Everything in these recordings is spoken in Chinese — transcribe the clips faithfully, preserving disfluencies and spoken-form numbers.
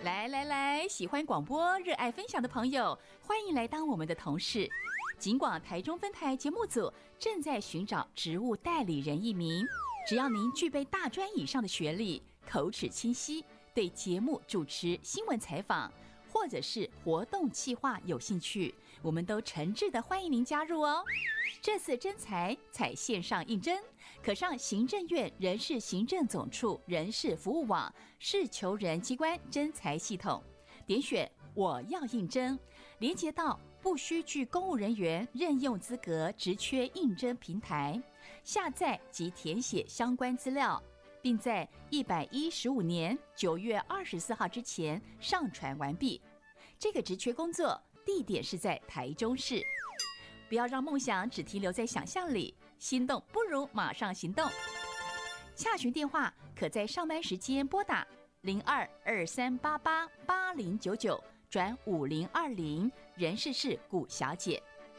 来来来，喜欢广播、热爱分享的朋友，欢迎来当我们的同事。警广台中分台节目组正在寻找职务代理人一名，只要您具备大专以上的学历，口齿清晰，对节目主持、新闻采访或者是活动企划有兴趣，我们都诚挚的欢迎您加入哦。这次征才采线上应征，可上行政院人事行政总处人事服务网事求人机关征才系统，点选我要应征，连接到不需具公务人员任用资格职缺应征平台，下载及填写相关资料，并在一百一十五年九月二十四号之前上传完毕。这个职缺工作地点是在台中市。不要让梦想只停留在想象里，心动不如马上行动。洽询电话可在上班时间拨打零二二三八八八零九九转五零二零，人事是古小姐。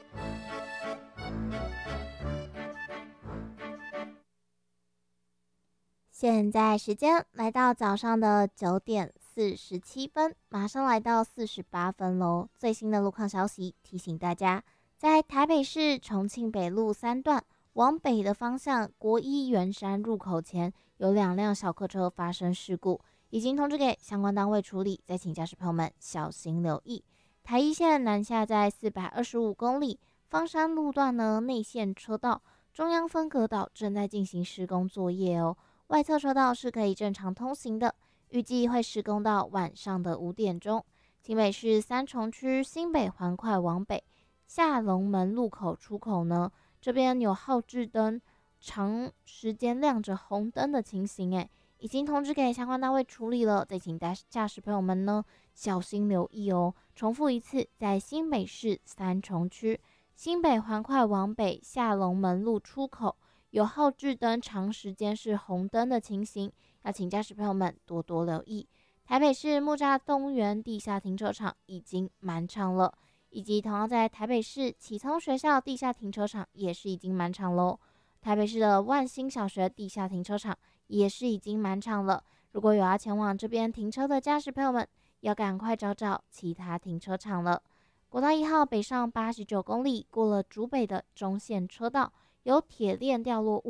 现在时间来到早上的九点四十七分，马上来到四十八分喽。最新的路况消息提醒大家，在台北市重庆北路三段往北的方向，国一圆山入口前有两辆小客车发生事故，已经通知给相关单位处理，再请驾驶朋友们小心留意。台一线南下在四百二十五公里，芳山路段呢内线车道中央分隔岛正在进行施工作业哦，外侧车道是可以正常通行的，预计会施工到晚上的五点钟。新北市三重区新北环快往北下龙门路口出口呢，这边有号志灯长时间亮着红灯的情形，哎，已经通知给相关单位处理了，再请驾驶朋友们呢小心留意哦。重复一次，在新北市三重区新北环快往北下龙门路出口有号志灯长时间是红灯的情形，要请驾驶朋友们多多留意。台北市木栅动物园地下停车场已经满场了，以及同样在台北市启聪学校地下停车场也是已经满场喽。台北市的万兴小学地下停车场也是已经满场了。如果有要前往这边停车的驾驶朋友们，要赶快找找其他停车场了。国道一号北上八十九公里，过了竹北的中线车道，有铁链掉落物。